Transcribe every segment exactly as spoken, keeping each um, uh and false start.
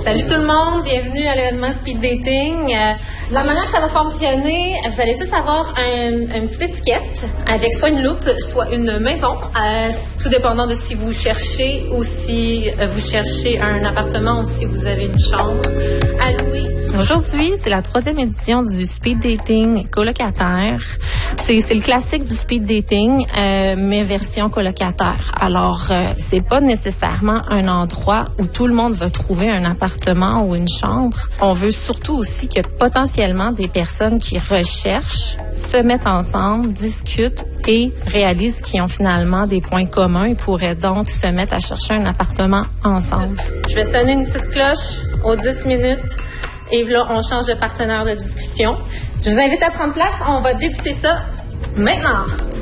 Salut tout le monde, bienvenue à l'événement Speed Dating. Euh, de la manière que ça va fonctionner, vous allez tous avoir un, une petite étiquette avec soit une loupe, soit une maison, euh, tout dépendant de si vous cherchez ou si euh, vous cherchez un appartement ou si vous avez une chambre à louer. Aujourd'hui, c'est la troisième édition du Speed Dating colocataire. C'est, c'est le classique du Speed Dating, euh, mais version colocataire. Alors, euh, c'est pas nécessairement un endroit où tout le monde va trouver un appartement ou une chambre. On veut surtout aussi que potentiellement des personnes qui recherchent se mettent ensemble, discutent et réalisent qu'ils ont finalement des points communs et pourraient donc se mettre à chercher un appartement ensemble. Je vais sonner une petite cloche aux dix minutes. Et là, on change de partenaire de discussion. Je vous invite à prendre place. On va débuter ça maintenant.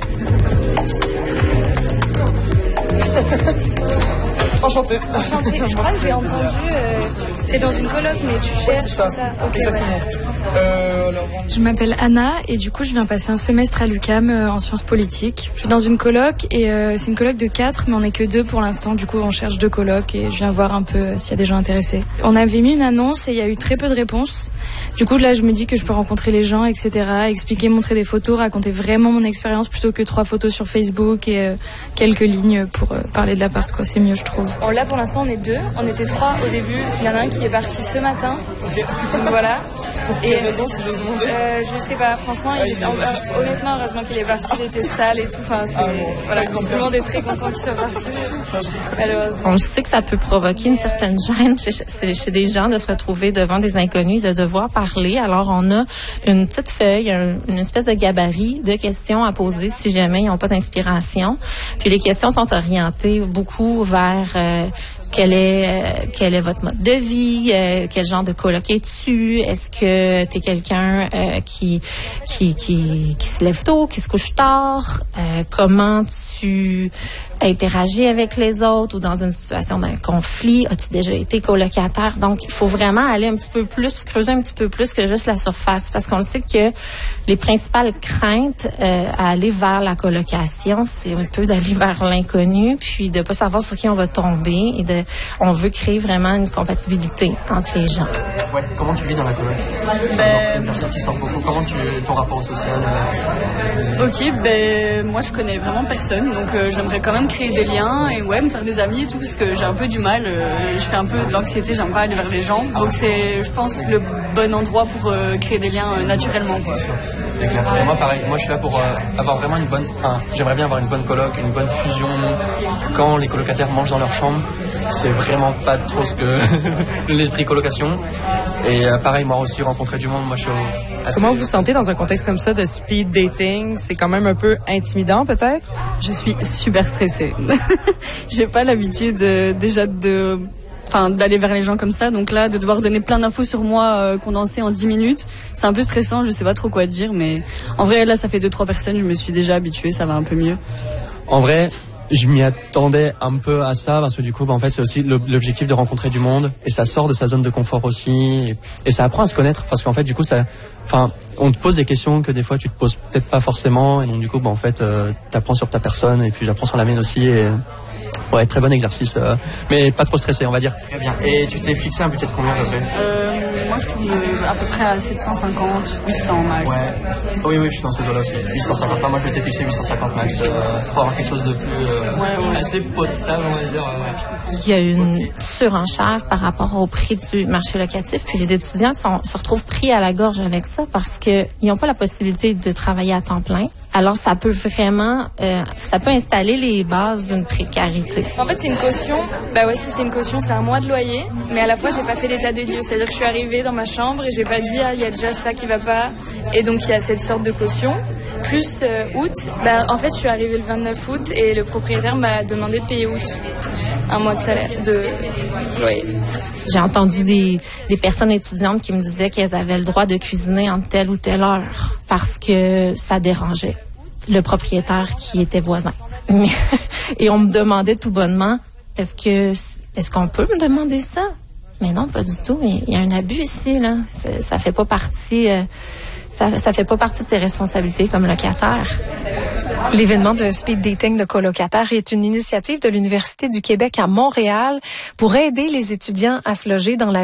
Enchanté. Enchanté. Je crois que j'ai entendu... Euh, c'est dans une coloc, mais tu cherches c'est ça. ça. Okay, exactement. Ouais. Euh, alors... Je m'appelle Anna et du coup, je viens passer un semestre à l'U Q A M euh, en sciences politiques. Je suis dans une coloc et euh, c'est une coloc de quatre, mais on n'est que deux pour l'instant. Du coup, on cherche deux colocs et je viens voir un peu euh, s'il y a des gens intéressés. On avait mis une annonce et il y a eu très peu de réponses. Du coup, là, je me dis que je peux rencontrer les gens, et cetera, expliquer, montrer des photos, raconter vraiment mon expérience plutôt que trois photos sur Facebook et euh, quelques lignes pour euh, parler de l'appart, quoi. C'est mieux, je trouve. Bon, là, pour l'instant, on est deux. On était trois au début. Il y en a un qui est parti ce matin. Okay. Donc voilà. Pour quelle raison, si j'ose demander euh, Je sais pas. Franchement, il était, euh, honnêtement, heureusement qu'il est parti. Il était sale et tout. Enfin, c'est, ah bon, voilà. Tout le monde est très content qu'il soit parti. Malheureusement. On sait que ça peut provoquer une certaine gêne chez, chez, chez des gens de se retrouver devant des inconnus, de devoir parler. Alors, on a une petite feuille, un, une espèce de gabarit de questions à poser si jamais ils n'ont pas d'inspiration. Puis les questions sont orientées beaucoup vers... Euh, Quel est, euh, quel est votre mode de vie? Euh, quel genre de coloc es-tu? Est-ce que tu es quelqu'un euh, qui, qui, qui, qui se lève tôt, qui se couche tard? Euh, comment tu interagis avec les autres ou dans une situation d'un conflit? As-tu déjà été colocataire? Donc, il faut vraiment aller un petit peu plus, creuser un petit peu plus que juste la surface, parce qu'on le sait que les principales craintes euh, à aller vers la colocation, c'est un peu d'aller vers l'inconnu, puis de pas savoir sur qui on va tomber et de on veut créer vraiment une compatibilité entre les gens. Ouais, comment tu vis dans la coloc? Ben... Une personne qui sort beaucoup, comment tu ton rapport social euh... Ok, ben moi je connais vraiment personne, donc euh, j'aimerais quand même créer des liens et ouais, me faire des amis et tout, parce que j'ai un peu du mal, euh, je fais un peu de l'anxiété, j'aime pas aller vers les gens, donc c'est, je pense, le bon endroit pour euh, créer des liens euh, naturellement, quoi. C'est clair. Et moi pareil, moi je suis là pour euh, avoir vraiment une bonne, enfin j'aimerais bien avoir une bonne coloc, une bonne fusion. Quand les colocataires mangent dans leur chambre, c'est vraiment pas trop ce que l'esprit colocation. Et euh, pareil, moi aussi rencontrer du monde, moi je suis assez... Comment vous vous sentez dans un contexte comme ça de speed dating? C'est quand même un peu intimidant peut-être? Je suis super stressée. J'ai pas l'habitude euh, déjà de... Enfin, d'aller vers les gens comme ça, donc là, de devoir donner plein d'infos sur moi euh, condensées en dix minutes, c'est un peu stressant, je sais pas trop quoi dire, mais en vrai, là, ça fait deux, trois personnes, je me suis déjà habituée, ça va un peu mieux. En vrai, je m'y attendais un peu à ça, parce que du coup, bah, en fait, c'est aussi l'objectif de rencontrer du monde, et ça sort de sa zone de confort aussi, et, et ça apprend à se connaître, parce qu'en fait, du coup, ça, enfin, on te pose des questions que des fois, tu te poses peut-être pas forcément, et donc du coup, bah, en fait, euh, t'apprends sur ta personne, et puis j'apprends sur la mienne aussi, et... Ouais, très bon exercice, euh, mais pas trop stressé, on va dire. Très bien. Et tu t'es fixé un budget de combien à peu près? euh, Moi, je tourne à peu près à sept cent cinquante, huit cents max. Ouais. Oui, oui, je suis dans ces eaux-là aussi. huit cent cinquante, moi je m'étais fixé huit cent cinquante max. Euh, faut avoir quelque chose de plus euh, ouais, ouais. assez potable, on va dire. Ouais. Il y a une surenchère par rapport au prix du marché locatif, puis les étudiants sont, se retrouvent pris à la gorge avec ça parce qu'ils n'ont pas la possibilité de travailler à temps plein. Alors, ça peut vraiment, euh, ça peut installer les bases d'une précarité. En fait, c'est une caution. Bah ouais, si c'est une caution, c'est un mois de loyer. Mais à la fois, j'ai pas fait l'état des lieux. C'est-à-dire que je suis arrivée dans ma chambre et j'ai pas dit, ah, il y a déjà ça qui va pas. Et donc, il y a cette sorte de caution. Plus euh, août, bah, en fait, je suis arrivée le vingt-neuf août et le propriétaire m'a demandé de payer août. Un mois de salaire, de loyer. J'ai entendu des, des personnes étudiantes qui me disaient qu'elles avaient le droit de cuisiner en telle ou telle heure parce que ça dérangeait le propriétaire qui était voisin. Mais, et on me demandait tout bonnement, est-ce que est-ce qu'on peut me demander ça? Mais non, pas du tout. Il y a un abus ici, là. Ça, ça fait pas partie... Euh, ça, ça fait pas partie de tes responsabilités comme locataire. L'événement de speed dating de colocataires est une initiative de l'Université du Québec à Montréal pour aider les étudiants à se loger dans la